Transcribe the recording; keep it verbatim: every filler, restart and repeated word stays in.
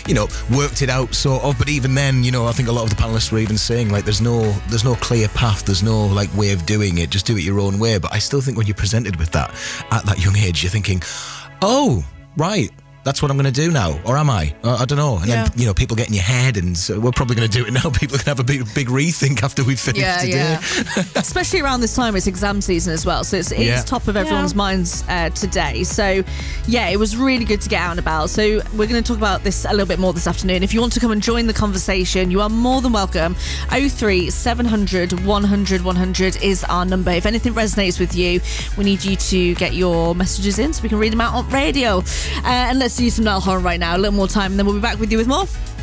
you know, worked it out sort of. But even then, you know, I think a lot of the panelists were even saying like, there's no, there's no clear path. There's no like way of doing it. Just do it your own way. But I still think when you're presented with that at that young age, you're thinking, oh, right. That's what I'm going to do now, or am I? Uh, I don't know. And yeah. then, you know, people get in your head, and so we're probably going to do it now. People are going to have a big, big rethink after we've finished yeah, today. Yeah. Especially around this time, it's exam season as well, so it's, it's Yeah. top of everyone's Yeah. minds uh, today. So, yeah, it was really good to get out and about. So we're going to talk about this a little bit more this afternoon. If you want to come and join the conversation, you are more than welcome. oh three seven hundred one hundred one hundred is our number. If anything resonates with you, we need you to get your messages in so we can read them out on radio. Uh, and let's do some Niall Horan right now. A little more time, and then we'll be back with you with more.